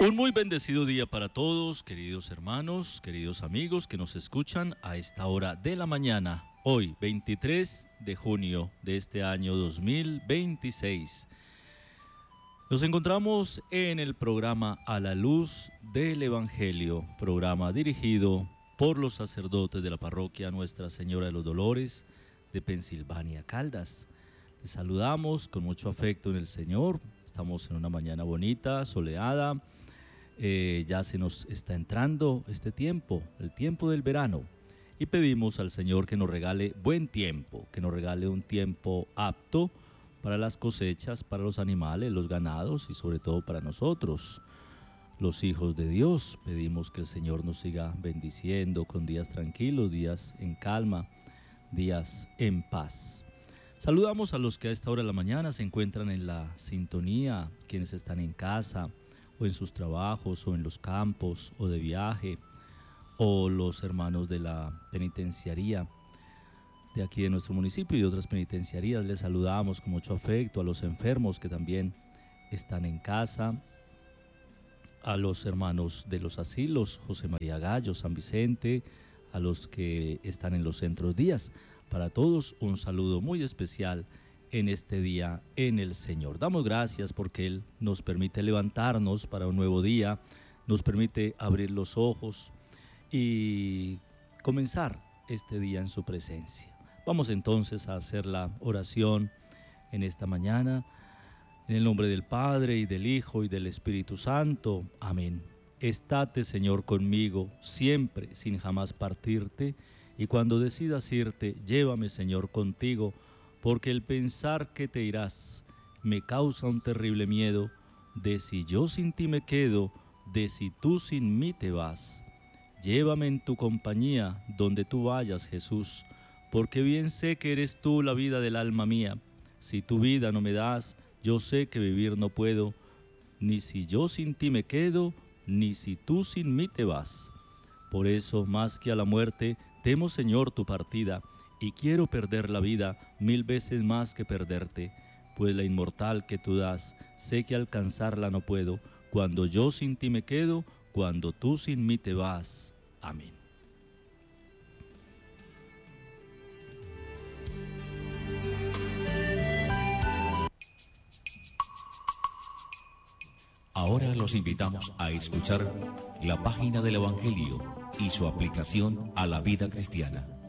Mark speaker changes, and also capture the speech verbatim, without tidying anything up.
Speaker 1: Un muy bendecido día para todos, queridos hermanos, queridos amigos que nos escuchan a esta hora de la mañana, hoy veintitrés de junio de este año dos mil veintiséis. Nos encontramos en el programa A la Luz del Evangelio, programa dirigido por los sacerdotes de la parroquia Nuestra Señora de los Dolores de Pensilvania, Caldas. Les saludamos con mucho afecto en el Señor. Estamos en una mañana bonita, soleada. Eh, ya se nos está entrando este tiempo, el tiempo del verano, y pedimos al Señor que nos regale buen tiempo, que nos regale un tiempo apto para las cosechas, para los animales, los ganados y sobre todo para nosotros, los hijos de Dios. Pedimos que el Señor nos siga bendiciendo con días tranquilos, días en calma, días en paz. Saludamos a los que a esta hora de la mañana se encuentran en la sintonía, quienes están en casa, o en sus trabajos, o en los campos, o de viaje, o los hermanos de la penitenciaría de aquí de nuestro municipio y de otras penitenciarías. Les saludamos con mucho afecto a los enfermos que también están en casa, a los hermanos de los asilos, José María Gallo, San Vicente, a los que están en los centros días. Para todos un saludo muy especial en este día en el Señor. Damos gracias porque Él nos permite levantarnos para un nuevo día, nos permite abrir los ojos y comenzar este día en su presencia. Vamos entonces a hacer la oración en esta mañana, en el nombre del Padre, y del Hijo, y del Espíritu Santo. Amén. Estate, Señor, conmigo, siempre, sin jamás partirte, y cuando decidas irte, llévame, Señor, contigo, porque el pensar que te irás me causa un terrible miedo, de si yo sin ti me quedo, de si tú sin mí te vas. Llévame en tu compañía, donde tú vayas, Jesús, porque bien sé que eres tú la vida del alma mía. Si tu vida no me das, yo sé que vivir no puedo, ni si yo sin ti me quedo, ni si tú sin mí te vas. Por eso, más que a la muerte, temo, Señor, tu partida, y quiero perder la vida mil veces más que perderte, pues la inmortal que tú das, sé que alcanzarla no puedo, cuando yo sin ti me quedo, cuando tú sin mí te vas. Amén.
Speaker 2: Ahora los invitamos a escuchar la página del Evangelio y su aplicación a la vida cristiana.